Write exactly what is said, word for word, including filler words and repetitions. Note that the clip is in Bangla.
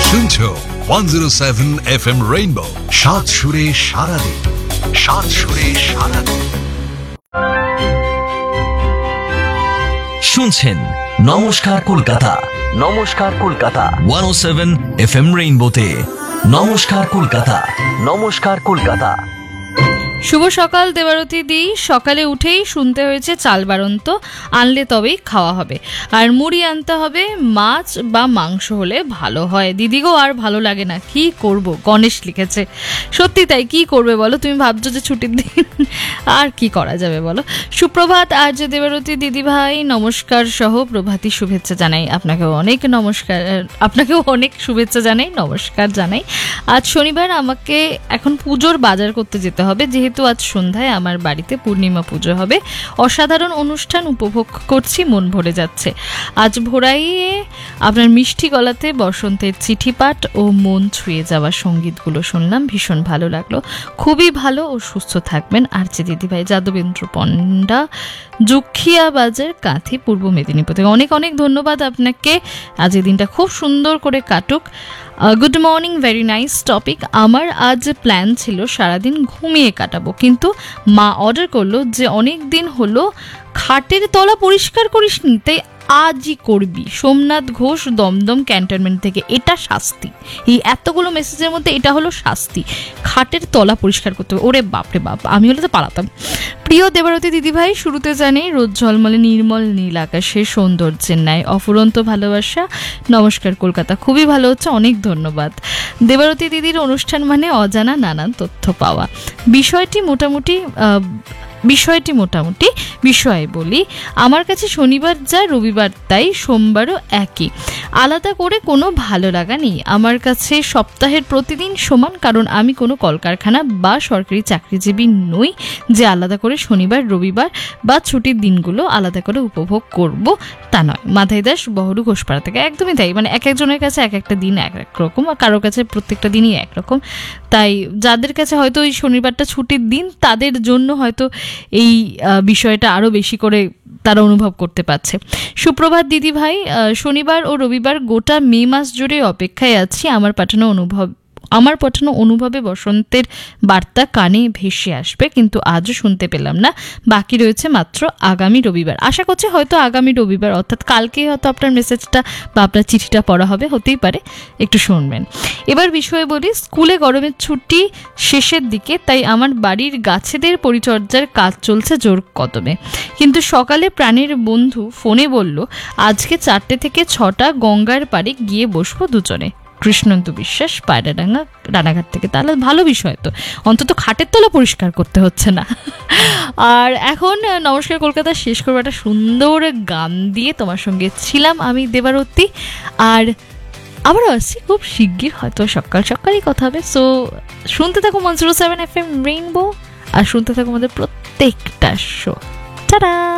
শুনছো one zero seven F M rainbow, সাত সুরে সারাদিন, সাত সুরে সারাদিন। শুনছেন নমস্কার কলকাতা, নমস্কার কলকাতা ওয়ান ও সেভেন এফ এম রেইনবোতে। নমস্কার কলকাতা, নমস্কার কলকাতা। শুভ সকাল দেবারতী দি। সকালে উঠেই শুনতে হয়েছে চাল বাড়ন্ত আনলে তবেই খাওয়া হবে, আর মুড়ি আনতে হবে, মাছ বা মাংস হলে ভালো হয়। দিদিগো আর ভালো লাগে না, কি করব। গণেশ লিখেছে। সত্যি তাই, কি করবে বলো? তুমি ভাবছো যে ছুটির দিন, আর কি করা যাবে বলো। সুপ্রভাত আর যে দেবারতী দিদি ভাই, নমস্কার সহ প্রভাতী শুভেচ্ছা জানাই। আপনাকেও অনেক নমস্কার, আপনাকেও অনেক শুভেচ্ছা জানাই, নমস্কার জানাই। আজ শনিবার, আমাকে এখন পুজোর বাজার করতে যেতে হবে, যেহেতু আজ সন্ধ্যায় আমার বাড়িতে পূর্ণিমা পুজো হবে। অসাধারণ অনুষ্ঠান উপভোগ করছি, মন ভরে যাচ্ছে। আজ ভোরাইয়ে আপনার মিষ্টি গলাতে বসন্তের চিঠিপাঠ ও মন ছুঁয়ে যাওয়া সঙ্গীতগুলো শুনলাম, ভীষণ ভালো লাগলো। খুবই ভালো ও সুস্থ থাকবেন। আর যে দিদিভাই যাদবেন্দ্র পণ্ডা, জুখিয়া বাজার, কাঁথি, পূর্ব মেদিনীপুর থেকে অনেক অনেক ধন্যবাদ আপনাকে। আজ এই দিনটা খুব সুন্দর করে কাটুক। Good morning, very nice topic. আমার আজ প্ল্যান ছিল সারাদিন ঘুমিয়ে কাটাবো, কিন্তু মা অর্ডার করলো যে অনেক দিন হলো খাটের তলা পরিষ্কার করিসনি, তাই আজই করবি। সোমনাথ ঘোষ, দমদম ক্যান্টনমেন্ট থেকে। এটা শাস্তি, এই এতগুলো মেসেজের মধ্যে এটা হলো শাস্তি। খাটের তলা পরিষ্কার করতে হবে। ওরে বাপরে বাপ, আমি হলে তো পালাতাম। প্রিয় দেবারতী দিদিভাই, শুরুতে জানি রোদ ঝলমলে নির্মল নীল আকাশের সৌন্দর্যের ন্যায় অফুরন্ত ভালোবাসা। নমস্কার কলকাতা খুবই ভালো হচ্ছে, অনেক ধন্যবাদ। দেবারতী দিদির অনুষ্ঠান মানে অজানা নানান তথ্য পাওয়া। বিষয়টি মোটামুটি বিষয়টি মোটামুটি বিষয়ে বলি। আমার কাছে শনিবার যা, রবিবার তাই, সোমবারও একই। আলাদা করে কোনো ভালো লাগা নেই আমার কাছে। সপ্তাহের প্রতিদিন সমান, কারণ আমি কোনো কলকারখানা বা সরকারি চাকরিজীবী নই যে আলাদা করে শনিবার, রবিবার বা ছুটির দিনগুলো আলাদা করে উপভোগ করব, তা নয়। মাধাই দাস, বহরু, ঘোষপাড়া থেকে। একদমই তাই, মানে এক একজনের কাছে এক একটা দিন এক এক রকম, আর কারোর কাছে প্রত্যেকটা দিনই একরকম। তাই যাদের কাছে হয়তো ওই শনিবারটা ছুটির দিন, তাদের জন্য হয়তো এই বিষয়টা আরও বেশি করে তারা অনুভব করতে পারছে। সুপ্রভাত দিদি ভাই, শনিবার ও রবিবার গোটা মে মাস জুড়ে অপেক্ষায় আছি আমার পাঠানো অনুভব আমার পাঠানো অনুভবে বসন্তের বার্তা কানে ভেসে আসবে, কিন্তু আজও শুনতে পেলাম না। বাকি রয়েছে মাত্র আগামী রবিবার। আশা করছি হয়তো আগামী রবিবার, অর্থাৎ কালকে হয়তো আপনার মেসেজটা বা আপনার চিঠিটা পড়া হবে, হতেই পারে। একটু শুনবেন। এবার বিষয়ে বলি। স্কুলে গরমের ছুটি শেষের দিকে, তাই আমার বাড়ির গাছেদের পরিচর্যার কাজ চলছে জোর কদমে। কিন্তু সকালে প্রাণের বন্ধু ফোনে বলল আজকে চারটে থেকে ছটা গঙ্গার পাড়ে গিয়ে বসবো দুজনে। কৃষ্ণন্তু বিশ্বাস, পায়রাডাঙ্গা, রানাঘাট থেকে। তাহলে ভালো বিষয় তো, অন্তত খাটের তলা পরিষ্কার করতে হচ্ছে না। আর এখন নমস্কার কলকাতা শেষ করবো একটা সুন্দর গান দিয়ে। তোমার সঙ্গে ছিলাম আমি দেবারতী, আর আবারও আসছি খুব শিগগির, হয়তো সকাল সকালই কথা হবে। সো শুনতে থাকো one zero seven F M rainbow, আর শুনতে থাকো আমাদের প্রত্যেকটা শো। টাটা।